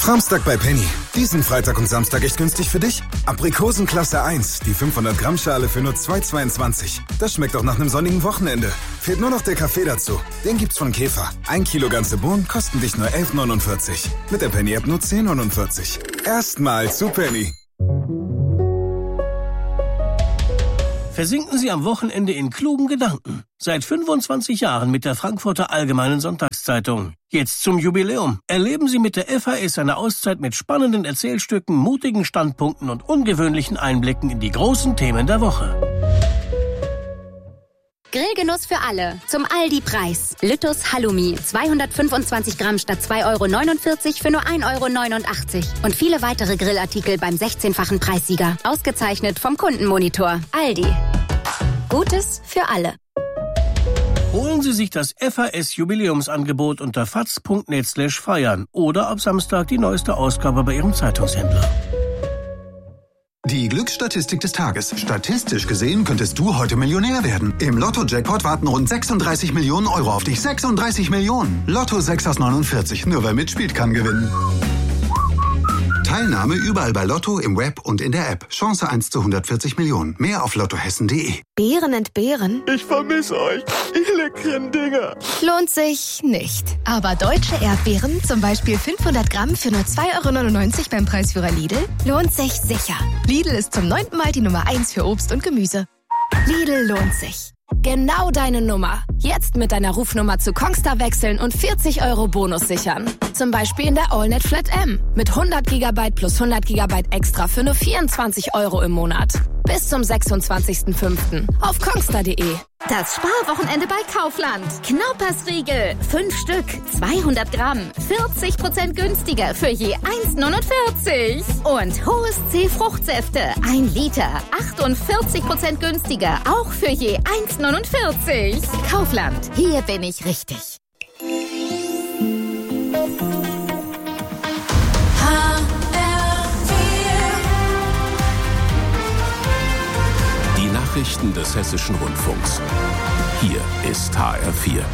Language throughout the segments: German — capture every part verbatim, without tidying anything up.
Framstag bei Penny. Diesen Freitag und Samstag echt günstig für dich? Aprikosen Klasse eins, die fünfhundert Gramm Schale für nur zwei Euro zweiundzwanzig. Das schmeckt auch nach einem sonnigen Wochenende. Fehlt nur noch der Kaffee dazu. Den gibt's von Käfer. Ein Kilo ganze Bohnen kosten dich nur elf Euro neunundvierzig. Mit der Penny-App nur zehn Euro neunundvierzig. Erstmal zu Penny. Versinken Sie am Wochenende in klugen Gedanken. Seit fünfundzwanzig Jahren mit der Frankfurter Allgemeinen Sonntagszeitung. Jetzt zum Jubiläum. Erleben Sie mit der F A S eine Auszeit mit spannenden Erzählstücken, mutigen Standpunkten und ungewöhnlichen Einblicken in die großen Themen der Woche. Grillgenuss für alle. Zum Aldi-Preis. Lüttus Halloumi. zweihundertfünfundzwanzig Gramm statt zwei Euro neunundvierzig für nur ein Euro neunundachtzig. Und viele weitere Grillartikel beim sechzehnfachen Preissieger. Ausgezeichnet vom Kundenmonitor. Aldi. Gutes für alle. Holen Sie sich das F A S-Jubiläumsangebot unter faz punkt net slash feiern oder ab Samstag die neueste Ausgabe bei Ihrem Zeitungshändler. Die Glücksstatistik des Tages. Statistisch gesehen könntest du heute Millionär werden. Im Lotto-Jackpot warten rund sechsunddreißig Millionen Euro auf dich. sechsunddreißig Millionen. Lotto sechs aus neunundvierzig. Nur wer mitspielt, kann gewinnen. Teilnahme überall bei Lotto, im Web und in der App. Chance eins zu hundertvierzig Millionen. Mehr auf lottohessen punkt de. Beeren entbehren? Ich vermisse euch, ihr leckeren Dinger. Lohnt sich nicht. Aber deutsche Erdbeeren, zum Beispiel fünfhundert Gramm für nur zwei Euro neunundneunzig beim Preisführer Lidl, lohnt sich sicher. Lidl ist zum neunten Mal die Nummer eins für Obst und Gemüse. Lidl lohnt sich. Genau deine Nummer. Jetzt mit deiner Rufnummer zu Kongstar wechseln und vierzig Euro Bonus sichern. Zum Beispiel in der AllNet Flat M. Mit hundert Gigabyte plus hundert Gigabyte extra für nur vierundzwanzig Euro im Monat. Bis zum sechsundzwanzigsten fünften auf kongstar punkt de. Das Sparwochenende bei Kaufland. Knaupersriegel. Fünf Stück. zweihundert Gramm. vierzig Prozent günstiger für je eins Euro neunundvierzig. Und Hohes C Fruchtsäfte. Ein Liter. achtundvierzig Prozent günstiger. Auch für je eins Euro neunundvierzig. Kaufland. Hier bin ich richtig. Nachrichten des Hessischen Rundfunks. Hier ist H R vier.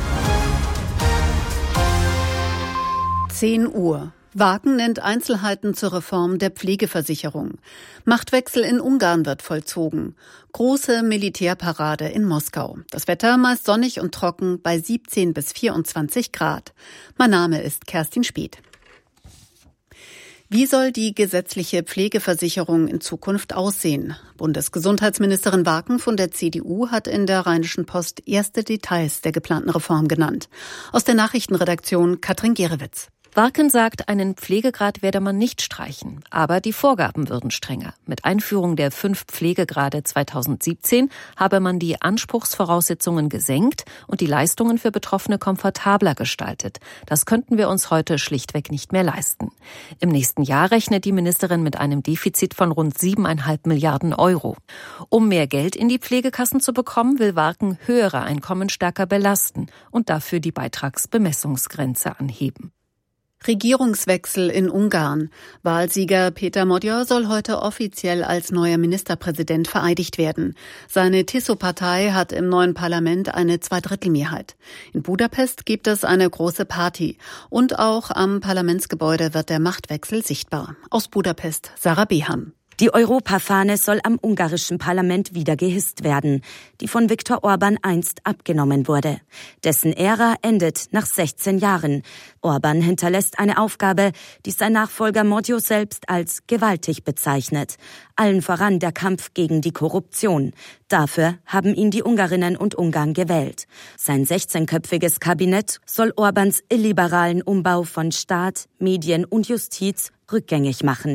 zehn Uhr. Wagen nennt Einzelheiten zur Reform der Pflegeversicherung. Machtwechsel in Ungarn wird vollzogen. Große Militärparade in Moskau. Das Wetter meist sonnig und trocken bei siebzehn bis vierundzwanzig Grad. Mein Name ist Kerstin Speth. Wie soll die gesetzliche Pflegeversicherung in Zukunft aussehen? Bundesgesundheitsministerin Waken von der C D U hat in der Rheinischen Post erste Details der geplanten Reform genannt. Aus der Nachrichtenredaktion Katrin Gerewitz. Waken sagt, einen Pflegegrad werde man nicht streichen, aber die Vorgaben würden strenger. Mit Einführung der fünf Pflegegrade zweitausendsiebzehn habe man die Anspruchsvoraussetzungen gesenkt und die Leistungen für Betroffene komfortabler gestaltet. Das könnten wir uns heute schlichtweg nicht mehr leisten. Im nächsten Jahr rechnet die Ministerin mit einem Defizit von rund siebeneinhalb Milliarden Euro. Um mehr Geld in die Pflegekassen zu bekommen, will Waken höhere Einkommen stärker belasten und dafür die Beitragsbemessungsgrenze anheben. Regierungswechsel in Ungarn. Wahlsieger Peter Magyar soll heute offiziell als neuer Ministerpräsident vereidigt werden. Seine Tiso-Partei hat im neuen Parlament eine Zweidrittelmehrheit. In Budapest gibt es eine große Party. Und auch am Parlamentsgebäude wird der Machtwechsel sichtbar. Aus Budapest, Sarah Beham. Die Europafahne soll am ungarischen Parlament wieder gehisst werden, die von Viktor Orban einst abgenommen wurde. Dessen Ära endet nach sechzehn Jahren. Orban hinterlässt eine Aufgabe, die sein Nachfolger Magyar selbst als gewaltig bezeichnet. Allen voran der Kampf gegen die Korruption. Dafür haben ihn die Ungarinnen und Ungarn gewählt. Sein sechzehnköpfiges Kabinett soll Orbans illiberalen Umbau von Staat, Medien und Justiz rückgängig machen.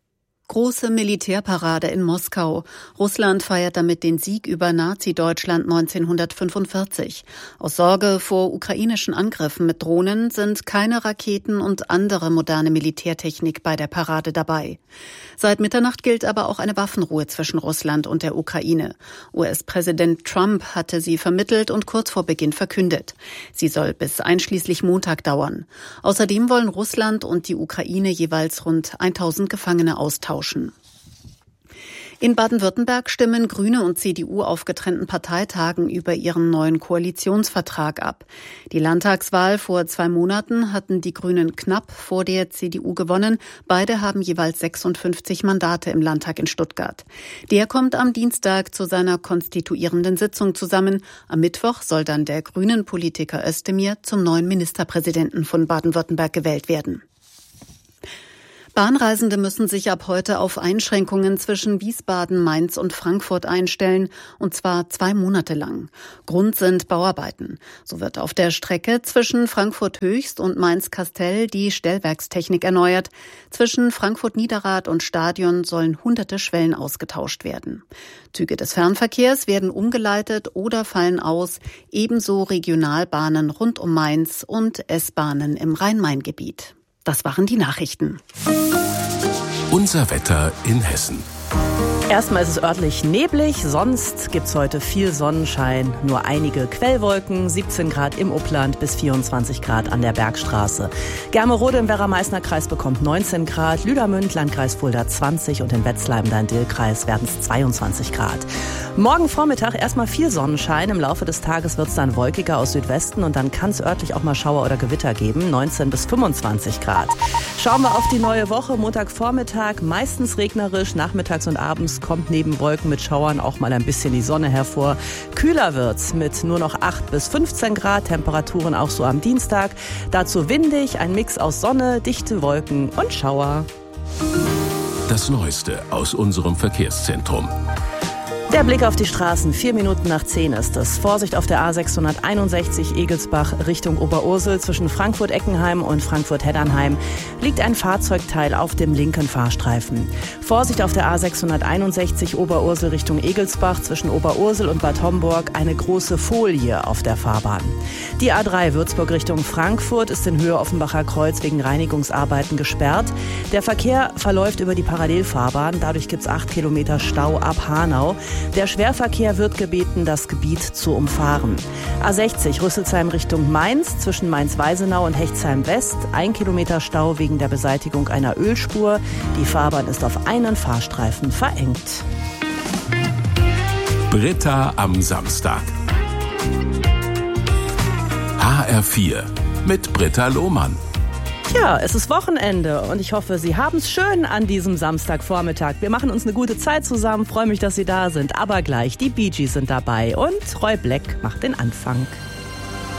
Große Militärparade in Moskau. Russland feiert damit den Sieg über Nazi-Deutschland neunzehnhundertfünfundvierzig. Aus Sorge vor ukrainischen Angriffen mit Drohnen sind keine Raketen und andere moderne Militärtechnik bei der Parade dabei. Seit Mitternacht gilt aber auch eine Waffenruhe zwischen Russland und der Ukraine. U S-Präsident Trump hatte sie vermittelt und kurz vor Beginn verkündet. Sie soll bis einschließlich Montag dauern. Außerdem wollen Russland und die Ukraine jeweils rund tausend Gefangene austauschen. In Baden-Württemberg stimmen Grüne und C D U auf getrennten Parteitagen über ihren neuen Koalitionsvertrag ab. Die Landtagswahl vor zwei Monaten hatten die Grünen knapp vor der C D U gewonnen. Beide haben jeweils sechsundfünfzig Mandate im Landtag in Stuttgart. Der kommt am Dienstag zu seiner konstituierenden Sitzung zusammen. Am Mittwoch soll dann der Grünen-Politiker Özdemir zum neuen Ministerpräsidenten von Baden-Württemberg gewählt werden. Bahnreisende müssen sich ab heute auf Einschränkungen zwischen Wiesbaden, Mainz und Frankfurt einstellen, und zwar zwei Monate lang. Grund sind Bauarbeiten. So wird auf der Strecke zwischen Frankfurt Höchst und Mainz-Kastel die Stellwerkstechnik erneuert. Zwischen Frankfurt-Niederrad und Stadion sollen hunderte Schwellen ausgetauscht werden. Züge des Fernverkehrs werden umgeleitet oder fallen aus, ebenso Regionalbahnen rund um Mainz und S-Bahnen im Rhein-Main-Gebiet. Das waren die Nachrichten. Unser Wetter in Hessen. Erstmal ist es örtlich neblig, sonst gibt's heute viel Sonnenschein, nur einige Quellwolken, siebzehn Grad im Upland bis vierundzwanzig Grad an der Bergstraße. Germerode im Werra-Meißner-Kreis bekommt neunzehn Grad, Lüdermünd, Landkreis Fulda zwanzig und in Wetzlar im Dein-Dill-Kreis werden es zweiundzwanzig Grad. Morgen Vormittag erstmal viel Sonnenschein, im Laufe des Tages wird's dann wolkiger aus Südwesten und dann kann es örtlich auch mal Schauer oder Gewitter geben, neunzehn bis fünfundzwanzig Grad. Schauen wir auf die neue Woche, Montagvormittag, meistens regnerisch, nachmittags und abends kommt neben Wolken mit Schauern auch mal ein bisschen die Sonne hervor. Kühler wird's mit nur noch acht bis fünfzehn Grad, Temperaturen auch so am Dienstag. Dazu windig, ein Mix aus Sonne, dichte Wolken und Schauer. Das Neueste aus unserem Verkehrszentrum. Der Blick auf die Straßen, vier Minuten nach zehn ist es. Vorsicht auf der A sechshunderteinundsechzig Egelsbach Richtung Oberursel. Zwischen Frankfurt-Eckenheim und Frankfurt-Heddernheim liegt ein Fahrzeugteil auf dem linken Fahrstreifen. Vorsicht auf der A sechshunderteinundsechzig Oberursel Richtung Egelsbach. Zwischen Oberursel und Bad Homburg eine große Folie auf der Fahrbahn. Die A drei Würzburg Richtung Frankfurt ist in Höhe Offenbacher Kreuz wegen Reinigungsarbeiten gesperrt. Der Verkehr verläuft über die Parallelfahrbahn. Dadurch gibt es acht Kilometer Stau ab Hanau. Der Schwerverkehr wird gebeten, das Gebiet zu umfahren. A sechzig Rüsselsheim Richtung Mainz, zwischen Mainz-Weisenau und Hechtsheim West. Ein Kilometer Stau wegen der Beseitigung einer Ölspur. Die Fahrbahn ist auf einen Fahrstreifen verengt. Britta am Samstag. H R vier mit Britta Lohmann. Ja, es ist Wochenende und ich hoffe, Sie haben es schön an diesem Samstagvormittag. Wir machen uns eine gute Zeit zusammen, freue mich, dass Sie da sind. Aber gleich, die Bee Gees sind dabei und Roy Black macht den Anfang.